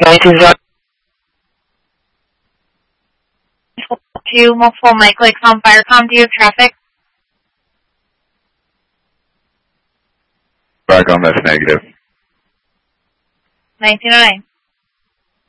1909. To multiple mic clicks on Firecom. Do you have traffic? Firecom, that's negative. 1909.